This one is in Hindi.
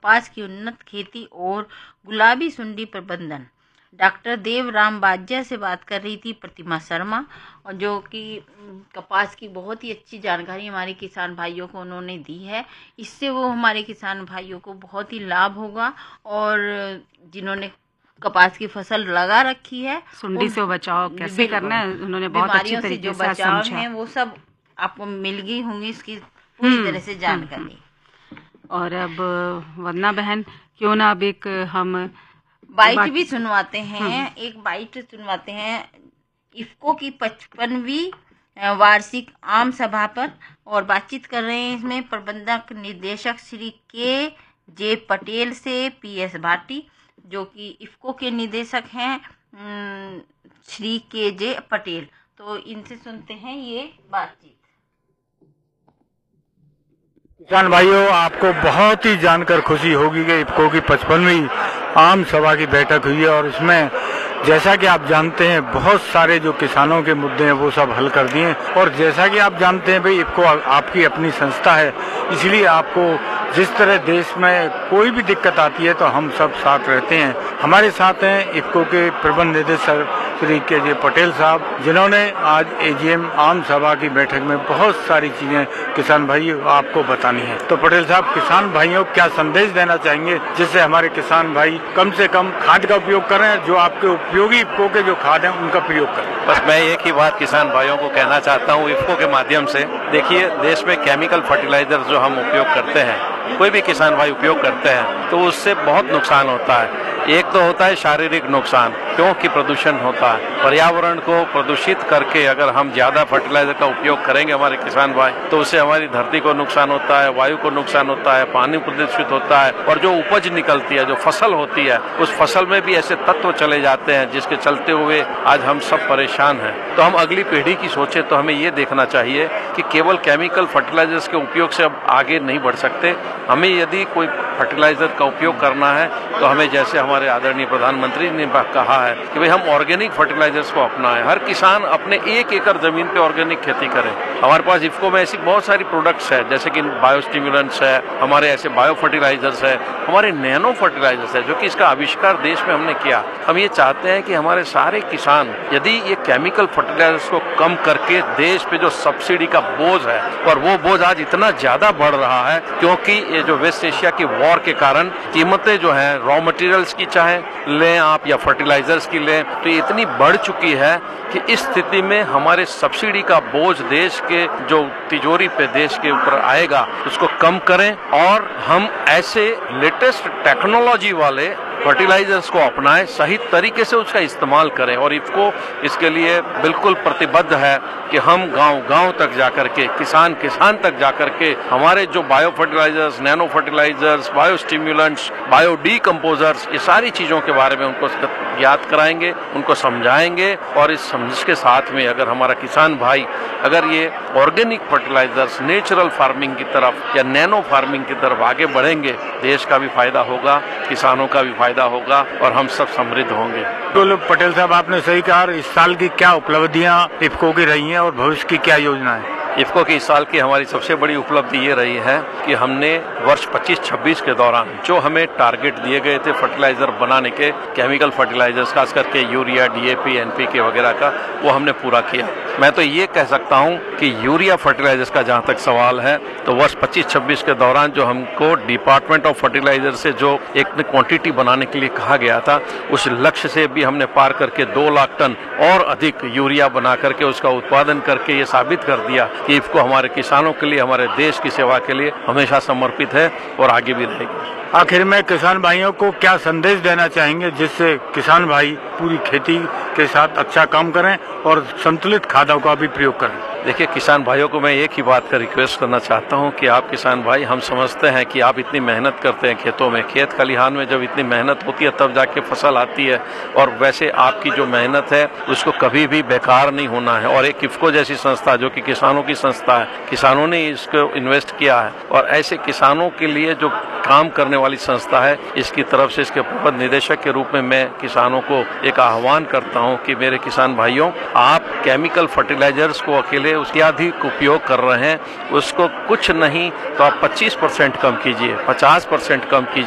कपास की उन्नत खेती और गुलाबी सुंडी प्रबंधन। डॉक्टर देवराम बाजिया से बात कर रही थी प्रतिमा शर्मा, और जो कि कपास की बहुत ही अच्छी जानकारी हमारे किसान भाइयों को उन्होंने दी है। इससे वो हमारे किसान भाइयों को बहुत ही लाभ होगा, और जिन्होंने कपास की फसल लगा रखी है सुंडी से बचाव कैसे करना है, उन्होंने बहुत अच्छी तरीके से बचाव है वो सब आपको मिल गई होंगी इसकी पूरी तरह से जानकारी। और अब वंदना बहन, क्यों ना अब एक हम बाइट भी सुनवाते हैं, एक बाइट सुनवाते हैं इफ्को की 55वीं वार्षिक आम सभा पर, और बातचीत कर रहे हैं इसमें प्रबंधक निदेशक श्री के पटेल से PS भाटी, जो कि इफ्को के निदेशक हैं श्री के पटेल। तो इनसे सुनते हैं ये बातचीत। किसान भाइयों, आपको बहुत ही जानकर खुशी होगी कि इफ्को की 55वीं आम सभा की बैठक हुई है, और इसमें जैसा कि आप जानते हैं बहुत सारे जो किसानों के मुद्दे हैं वो सब हल कर दिए। और जैसा कि आप जानते हैं भाई, इफ्को आपकी अपनी संस्था है, इसलिए आपको जिस तरह देश में कोई भी दिक्कत आती है तो हम सब साथ रहते हैं। हमारे साथ हैं इफ्को के प्रबंध निदेशक श्री के पटेल साहब, जिन्होंने आज AGM आम सभा की बैठक में बहुत सारी चीजें किसान भाई आपको बतानी है। तो पटेल साहब, किसान भाइयों को क्या संदेश देना चाहेंगे जिससे हमारे किसान भाई कम से कम खाद का उपयोग करें, जो आपके उपयोगी इफ्को के जो खाद हैं उनका प्रयोग करें? बस मैं एक ही बात किसान भाइयों को कहना चाहता हूँ इफ्को के माध्यम से। देखिए, देश में केमिकल फर्टिलाइजर जो हम उपयोग करते हैं, कोई भी किसान भाई उपयोग करते हैं, तो उससे बहुत नुकसान होता है। एक तो होता है शारीरिक नुकसान, क्योंकि प्रदूषण होता है। पर्यावरण को प्रदूषित करके अगर हम ज्यादा फर्टिलाइजर का उपयोग करेंगे हमारे किसान भाई, तो उससे हमारी धरती को नुकसान होता है, वायु को नुकसान होता है, पानी प्रदूषित होता है, और जो उपज निकलती है, जो फसल होती है, उस फसल में भी ऐसे तत्व चले जाते हैं जिसके चलते हुए आज हम सब परेशान हैं। तो हम अगली पीढ़ी की सोचे तो हमें ये देखना चाहिए कि केवल केमिकल फर्टिलाइजर्स के उपयोग से अब आगे नहीं बढ़ सकते। हमें यदि कोई फर्टिलाइजर का उपयोग करना है तो हमें, जैसे हमारे आदरणीय प्रधानमंत्री ने कहा है कि भाई हम ऑर्गेनिक फर्टिलाइजर्स को अपनाएं, हर किसान अपने 1 एकड़ जमीन पे ऑर्गेनिक खेती करे। हमारे पास इफ्को में ऐसी बहुत सारी प्रोडक्ट्स है, जैसे कि बायो स्टिमुलेंट्स है, हमारे ऐसे बायो फर्टिलाइजर्स है, हमारे नैनो फर्टिलाइजर्स है, जो कि इसका आविष्कार देश में हमने किया। हम ये चाहते हैं कि हमारे सारे किसान यदि ये केमिकल फर्टिलाइजर्स को कम करके देश पे जो सब्सिडी का बोझ है, और वो बोझ आज इतना ज्यादा बढ़ रहा है क्योंकि ये जो वेस्ट एशिया की वॉर के कारण कीमतें जो है रॉ मटेरियल्स की चाहे लें आप या फर्टिलाइजर्स की लें, तो ये इतनी बढ़ चुकी है कि इस स्थिति में हमारे सब्सिडी का बोझ देश के जो तिजोरी पे देश के ऊपर आएगा उसको कम करें, और हम ऐसे लेटेस्ट टेक्नोलॉजी वाले फर्टिलाइजर्स को अपनाएं, सही तरीके से उसका इस्तेमाल करें। और इफ्को इसके लिए बिल्कुल प्रतिबद्ध है कि हम गांव-गांव तक जाकर के, किसान तक जाकर के हमारे जो bio fertilisers, nano fertilisers, bio stimulants, bio decomposers, ये सारी चीजों के बारे में उनको याद कराएंगे, उनको समझाएंगे। और इस समझ के साथ में अगर हमारा किसान भाई अगर ये ऑर्गेनिक फर्टिलाइजर्स, नेचुरल फार्मिंग की तरफ या नैनो फार्मिंग की तरफ आगे बढ़ेंगे, देश का भी फायदा होगा, किसानों का भी फायदा होगा, और हम सब समृद्ध होंगे। तो पटेल साहब, आपने सही कहा। इस साल की क्या उपलब्धियां इफ्को की रही हैं और भविष्य की क्या योजना है? इफ्को की इस साल की हमारी सबसे बड़ी उपलब्धि ये रही है कि हमने वर्ष 25-26 के दौरान जो हमें टारगेट दिए गए थे फर्टिलाइजर बनाने के, केमिकल फर्टिलाइजर्स खास करके यूरिया, DAP, NPK वगैरह का, वो हमने पूरा किया। मैं तो ये कह सकता हूँ कि यूरिया फर्टिलाइजर्स का जहाँ तक सवाल है, तो वर्ष 25-26 के दौरान जो हमको डिपार्टमेंट ऑफ फर्टिलाइजर से जो एक क्वांटिटी बनाने के लिए कहा गया था, उस लक्ष्य से भी हमने पार करके 2 लाख टन और अधिक यूरिया बना करके उसका उत्पादन करके ये साबित कर दिया कि इफ्को हमारे किसानों के लिए, हमारे देश की सेवा के लिए हमेशा समर्पित है और आगे भी रहेगी। आखिर में किसान भाइयों को क्या संदेश देना चाहेंगे जिससे किसान भाई पूरी खेती के साथ अच्छा काम करें और संतुलित खादों का भी प्रयोग करें? देखिए, किसान भाइयों को मैं एक ही बात का रिक्वेस्ट करना चाहता हूं कि आप किसान भाई, हम समझते हैं कि आप इतनी मेहनत करते हैं खेतों में, खेत खलिहान में जब इतनी मेहनत होती है तब जाके फसल आती है, और वैसे आपकी जो मेहनत है उसको कभी भी बेकार नहीं होना है। और एक इफ्को जैसी संस्था जो कि किसानों की संस्था है, किसानों ने इसको इन्वेस्ट किया है, और ऐसे किसानों के लिए जो काम करने वाली संस्था है, इसकी तरफ से इसके प्रबंध निदेशक के रूप में मैं किसानों को एक आह्वान करता हूं कि मेरे किसान भाइयों, आप केमिकल फर्टिलाइजर्स को अकेले अत्यधिक उपयोग कर रहे हैं, उसको कुछ नहीं तो आप 25% कम कीजिए, 50% कम कीजिए।